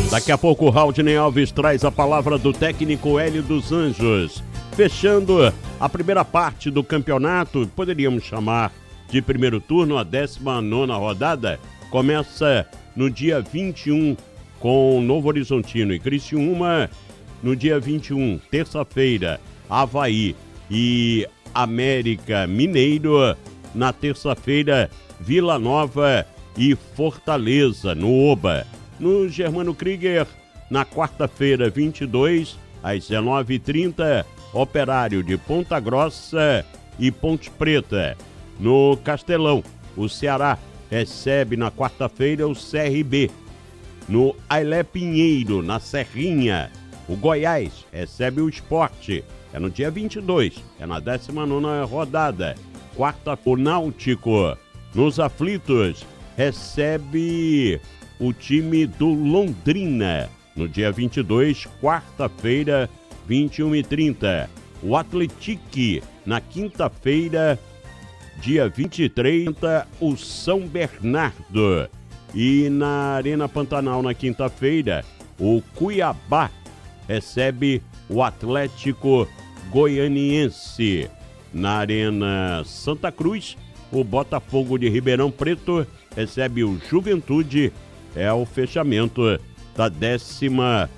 Daqui a pouco o Raudney Alves traz a palavra do técnico Hélio dos Anjos. Fechando a primeira parte do campeonato, poderíamos chamar de primeiro turno, a 19ª rodada, começa no dia 21 com Novo Horizontino e Criciúma. No dia 21, terça-feira, Avaí e América Mineiro. Na terça-feira, Vila Nova e Fortaleza, no Oba. No Germano Krieger, na quarta-feira, 22, às 19h30, Operário de Ponta Grossa e Ponte Preta. No Castelão, o Ceará recebe na quarta-feira o CRB. No Ailé Pinheiro, na Serrinha, o Goiás recebe o Sport. É no dia 22, é na 19ª rodada. Quarta, o Náutico, nos Aflitos, recebe o time do Londrina. No dia 22, quarta-feira, 21h30. O Atlético, na quinta-feira, dia 23, o São Bernardo. E na Arena Pantanal, na quinta-feira, o Cuiabá recebe o Atlético Goianiense. Na Arena Santa Cruz, o Botafogo de Ribeirão Preto recebe o Juventude. É o fechamento da 19ª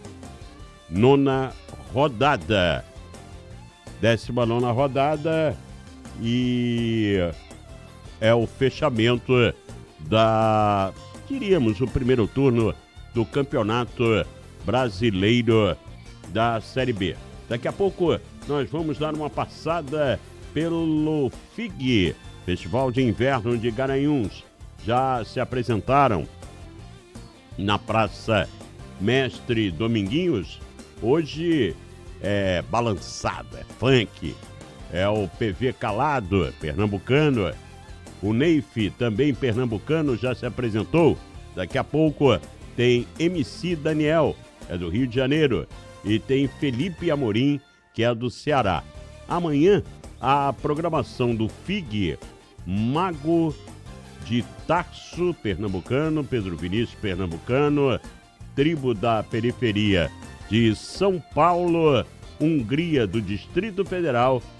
rodada. 19ª rodada e é o fechamento da, diríamos, o primeiro turno do Campeonato Brasileiro da Série B. Daqui a pouco nós vamos dar uma passada pelo FIG, Festival de Inverno de Garanhuns. Já se apresentaram na Praça Mestre Dominguinhos. Hoje é balançada, é funk, é o PV Calado, pernambucano. O Neif, também pernambucano, já se apresentou. Daqui a pouco tem MC Daniel, é do Rio de Janeiro. E tem Felipe Amorim, que é do Ceará. Amanhã, a programação do FIG, Mago de Tarso, pernambucano, Pedro Vinícius, pernambucano, Tribo da Periferia de São Paulo, Hungria do Distrito Federal